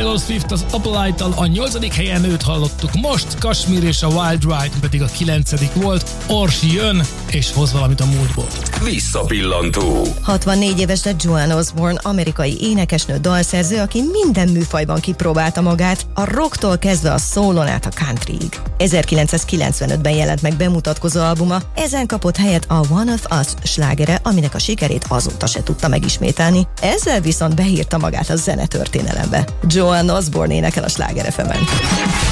Taylor Swift az Apple Light-tal a 8. helyen, őt hallottuk most, Kashmir és a Wild Ride pedig a 9. volt. Orsi jön és hoz valamit a múltból. Visszapillantó. 64 éves lett Joan Osborne, amerikai énekesnő, dalszerző, aki minden műfajban kipróbálta magát, a rocktól kezdve a soulon át a countryig. 1995-ben jelent meg bemutatkozó albuma, ezen kapott helyet a One of Us slágere, aminek a sikerét azóta se tudta megismételni. Ezzel viszont beírta magát a zenetörténelembe. Joan Osborne énekel a Sláger FM-en.